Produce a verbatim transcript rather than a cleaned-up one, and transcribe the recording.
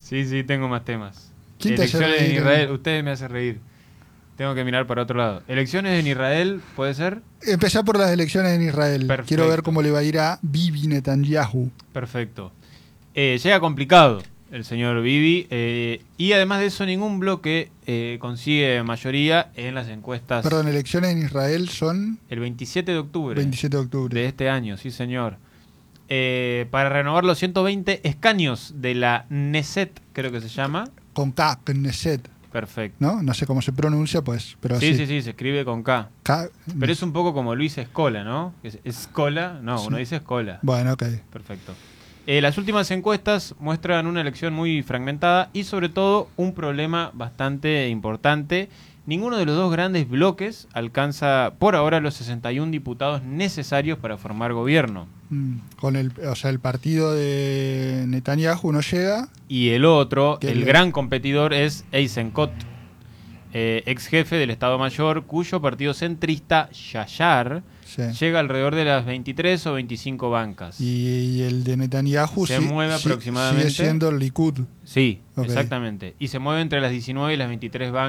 Sí, sí, tengo más temas. ¿Quién te hace Elecciones en reír? Israel, ustedes me hacen reír. Tengo que mirar para otro lado. Elecciones en Israel, ¿puede ser? Empezá por las elecciones en Israel. Perfecto. Quiero ver cómo le va a ir a Bibi Netanyahu. Perfecto. Eh, llega complicado el señor Bibi. Eh, y además de eso, ningún bloque eh, consigue mayoría en las encuestas. Perdón, elecciones en Israel son El veintisiete de octubre. veintisiete de octubre. De este año, sí señor. Eh, para renovar los ciento veinte escaños de la Knesset, creo que se llama. Con K, Knesset, Perfecto. ¿no? No sé cómo se pronuncia, pues, pero Sí, sí. sí, sí, se escribe con K. K, Pero es un poco como Luis Escola, ¿no? Es Escola, no, Sí. uno dice Escola. Bueno, ok. Perfecto. Eh, las últimas encuestas muestran una elección muy fragmentada y sobre todo un problema bastante importante. Ninguno de los dos grandes bloques alcanza por ahora los sesenta y uno diputados necesarios para formar gobierno. Mm, Con el, o sea, el partido de Netanyahu no llega. Y el otro, ¿Qué el le- gran competidor, es Eisenkot, eh, ex jefe del Estado Mayor, cuyo partido centrista, Yashar, Sí. llega alrededor de las veintitrés o veinticinco bancas. Y, y el de Netanyahu Se sí- mueve sí- aproximadamente. sigue siendo el Likud. Sí, Ok. exactamente. Y se mueve entre las diecinueve y las veintitrés bancas.